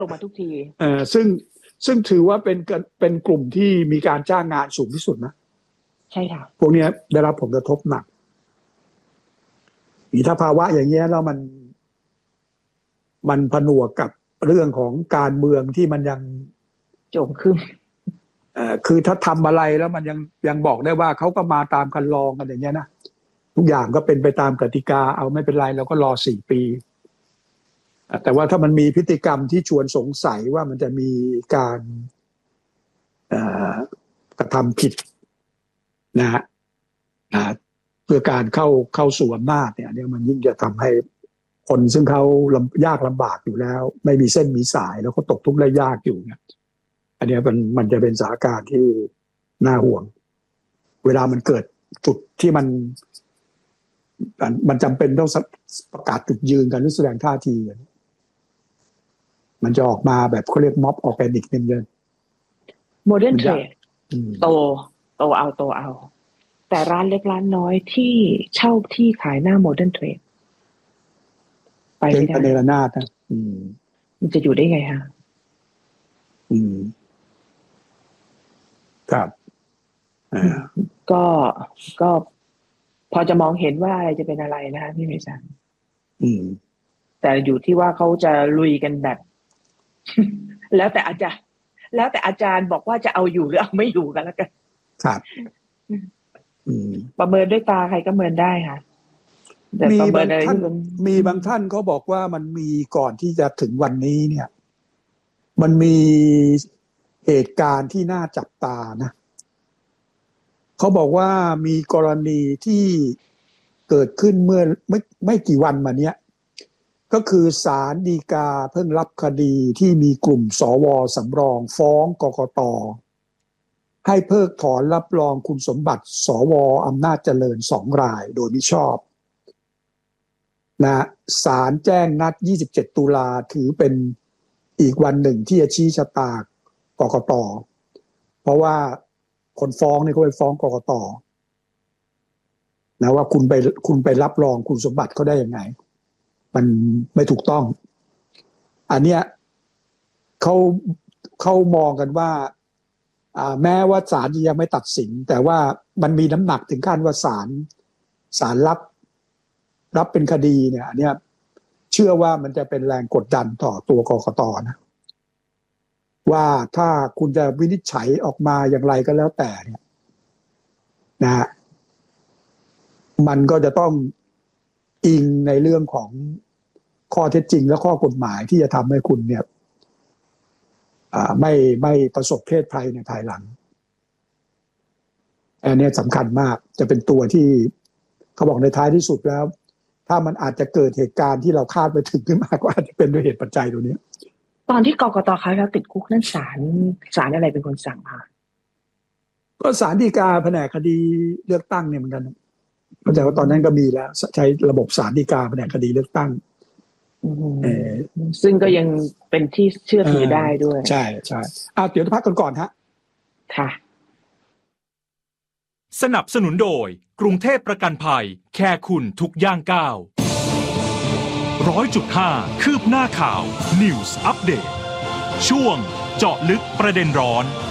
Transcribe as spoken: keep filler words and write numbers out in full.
ลงมาทุกทีเออซึ่งซึ่งถือว่าเป็นเป็นกลุ่มที่มีการจ้างงานสูงที่สุดนะใช่ค่ะพวกนี้ได้รับผลกระทบหนักถ้าภาวะอย่างเงี้ยแล้วมันมันผนวกกับเรื่องของการเมืองที่มันยังโจงขึ้นเอ่อคือถ้าทำอะไรแล้วมันยังยังบอกได้ว่าเขาก็มาตามคันลองกันอย่างเงี้ยนะทุกอย่างก็เป็นไปตามกติกาเอาไม่เป็นไรเราก็รอสี่ปีแต่ว่าถ้ามันมีพฤติกรรมที่ชวนสงสัยว่ามันจะมีการกระทำผิดนะฮะเพื่อการเข้าเข้าสู่อำนาจเนี่ยเนี่ยมันยิ่งจะทำให้คนซึ่งเขายากลำบากอยู่แล้วไม่มีเส้นมีสายแล้วก็ตกทุกข์ได้ยากอยู่เนี่ยอันนี้มันมันจะเป็นสถานการณ์ที่น่าห่วงเวลามันเกิดจุดที่มันมันจำเป็นต้องประกาศจุดยืนกันหรือแสดงท่าทีกันมันจะออกมาแบบเขาเรียกม็อบออร์แกนิกเนี่ยเลยโมเดิร์นเทรดโตโตเอาโตเอาแต่ร้านเล็กร้านน้อยที่เช่าที่ขายหน้าโมเดิร์นเทรดไปไม่ได้ในระนาดนะมันจะอยู่ได้ไงฮะอืมครับก็ก็พอจะมองเห็นว่าอะไรจะเป็นอะไรนะคะพี่เมษาอืมแต่อยู่ที่ว่าเขาจะลุยกันแบบ แล้วแต่อาจารย์แล้วแต่อาจารย์บอกว่าจะเอาอยู่หรือเอาไม่อยู่กันแล้วกันครับประเมินด้วยตาใครก็เมินได้ค่ะมีบางท่านมีบางท่านเขาบอกว่ามันมีก่อนที่จะถึงวันนี้เนี่ยมันมีเหตุการณ์ที่น่าจับตานะเขาบอกว่ามีกรณีที่เกิดขึ้นเมื่อไม่ไม่กี่วันมาเนี้ยก็คือศาลฎีกาเพิ่งรับคดีที่มีกลุ่มสวสำรองฟ้องกกต.ให้เพิกถอนรับรองคุณสมบัติสวอำนาจเจริญสองรายโดยมิชอบนะศาลแจ้งนัดยี่สิบเจ็ดตุลาถือเป็นอีกวันหนึ่งที่จะชี้ชะตากกต.เพราะว่าคนฟ้องเนี่ยเขาไปฟ้องกกต.นะว่าคุณไปคุณไปรับรองคุณสมบัติเขาได้ยังไงมันไม่ถูกต้องอันเนี้ยเขาเขามองกันว่าแม้ว่าศาลยังไม่ตัดสินแต่ว่ามันมีน้ำหนักถึงขั้นว่าศาลศาลรับรับเป็นคดีเนี่ยอันเนี้ยเชื่อว่ามันจะเป็นแรงกดดันต่อตัวกกต.นะว่าถ้าคุณจะวินิจฉัยออกมาอย่างไรก็แล้วแต่เนี่ยนะฮะมันก็จะต้องอิงในเรื่องของข้อเท็จจริงและข้อกฎหมายที่จะทำให้คุณเนี่ยไม่ไม่ประสบเพศภัยในภายหลังอันนี้สำคัญมากจะเป็นตัวที่เขาบอกในท้ายที่สุดแล้วถ้ามันอาจจะเกิดเหตุการณ์ที่เราคาดไม่ถึงขึ้นมาก็อาจจะเป็นด้วยเหตุปัจจัยตัวนี้ตอนที่กกต.เขาแล้วติดคุกนั่นศาลศาลอะไรเป็นคนสั่งคะก็ศาลฎีกาแผนกคดีเลือกตั้งเนี่ยเหมือนกันเข้าใจว่าตอนนั้นก็มีแล้วใช้ระบบศาลฎีกาแผนกคดีเลือกตั้งซึ่งก็ยังเป็นที่เชื่อถือได้ด้วยใช่ใช่เอาเดี๋ยวพักกันก่อนฮะค่ะสนับสนุนโดยกรุงเทพประกันภัยแค่คุณทุกย่างก้าวร้อยจุดห้าคืบหน้าข่าว News Update ช่วงเจาะลึกประเด็นร้อน